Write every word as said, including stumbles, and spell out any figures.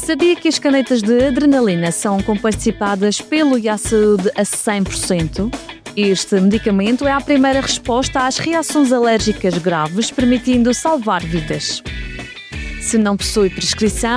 Sabia que as canetas de adrenalina são comparticipadas pelo I A Saúde a cem por cento? Este medicamento é a primeira resposta às reações alérgicas graves, permitindo salvar vidas. Se não possui prescrição,